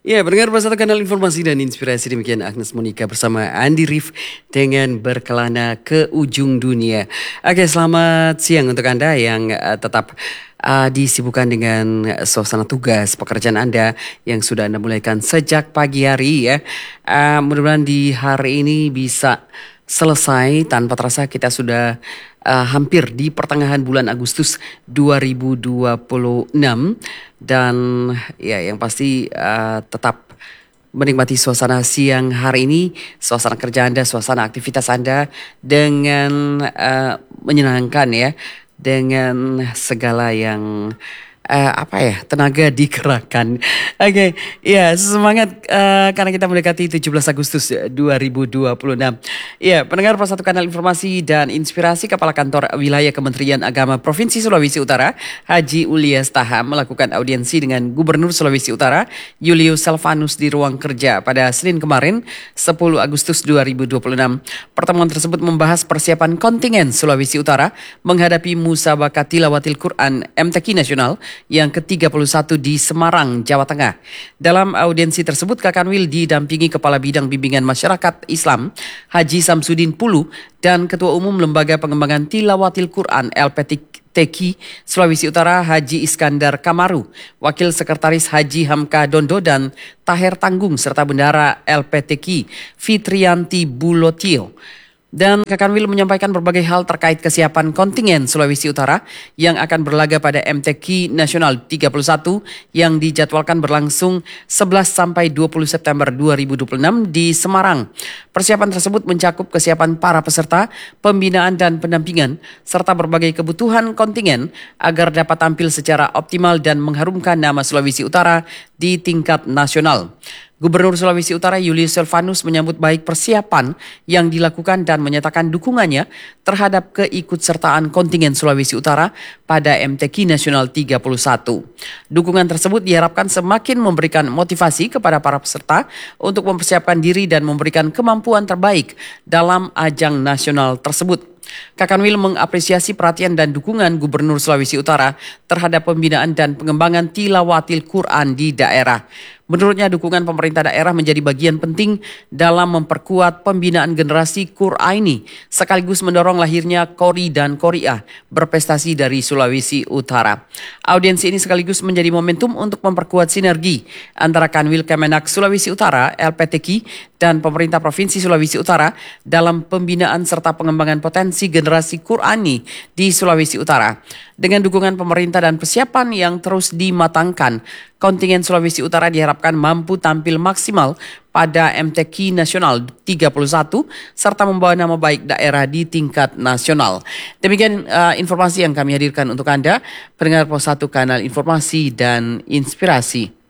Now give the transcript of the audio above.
Ya, pendengar satu kanal informasi dan inspirasi, demikian Agnes Monica bersama Andi Rif dengan berkelana ke ujung dunia. Oke, selamat siang untuk Anda yang tetap disibukkan dengan suasana tugas pekerjaan Anda yang sudah Anda mulaikan sejak pagi hari ya. Mudah-mudahan di hari ini bisa selesai tanpa terasa. Kita sudah hampir di pertengahan bulan Agustus 2026 dan ya yang pasti tetap menikmati suasana siang hari ini, suasana kerja Anda, suasana aktivitas Anda dengan menyenangkan ya, dengan segala yang tenaga dikerahkan. Oke, ya semangat karena kita mendekati 17 Agustus 2026. Ya, pendengar satu kanal informasi dan inspirasi, Kepala Kantor Wilayah Kementerian Agama Provinsi Sulawesi Utara, Haji Ulias Taham melakukan audiensi dengan Gubernur Sulawesi Utara, Julius Selvanus di ruang kerja pada Senin kemarin, 10 Agustus 2026. Pertemuan tersebut membahas persiapan kontingen Sulawesi Utara menghadapi Musabaqah Tilawatil Quran MTQ Nasional yang ke-31 di Semarang, Jawa Tengah. Dalam audiensi tersebut, Kakanwil didampingi Kepala Bidang Bimbingan Masyarakat Islam, Haji Samsudin Pulu, dan Ketua Umum Lembaga Pengembangan Tilawatil Quran LPTQ Sulawesi Utara, Haji Iskandar Kamaru, Wakil Sekretaris Haji Hamka Dondo dan Taher Tanggung, serta Bendara LPTQ Fitrianti Bulotio. Dan Kakanwil menyampaikan berbagai hal terkait kesiapan kontingen Sulawesi Utara yang akan berlaga pada MTQ Nasional 31 yang dijadwalkan berlangsung 11 sampai 20 September 2026 di Semarang. Persiapan tersebut mencakup kesiapan para peserta, pembinaan dan pendampingan, serta berbagai kebutuhan kontingen agar dapat tampil secara optimal dan mengharumkan nama Sulawesi Utara di tingkat nasional. Gubernur Sulawesi Utara Julius Selvanus menyambut baik persiapan yang dilakukan dan menyatakan dukungannya terhadap keikutsertaan kontingen Sulawesi Utara pada MTQ Nasional 31. Dukungan tersebut diharapkan semakin memberikan motivasi kepada para peserta untuk mempersiapkan diri dan memberikan kemampuan terbaik dalam ajang nasional tersebut. Kakanwil mengapresiasi perhatian dan dukungan Gubernur Sulawesi Utara terhadap pembinaan dan pengembangan tilawatil Quran di daerah. Menurutnya, dukungan pemerintah daerah menjadi bagian penting dalam memperkuat pembinaan generasi Quraini sekaligus mendorong lahirnya Qori dan Qoriah berprestasi dari Sulawesi Utara. Audiensi ini sekaligus menjadi momentum untuk memperkuat sinergi antara Kanwil Kemenak Sulawesi Utara LPTQ dan pemerintah Provinsi Sulawesi Utara dalam pembinaan serta pengembangan potensi generasi Qurani di Sulawesi Utara. Dengan dukungan pemerintah dan persiapan yang terus dimatangkan, kontingen Sulawesi Utara diharapkan mampu tampil maksimal pada MTQ Nasional 31 serta membawa nama baik daerah di tingkat nasional. Demikian informasi yang kami hadirkan untuk Anda, pendengar Pos 1 Kanal Informasi dan Inspirasi.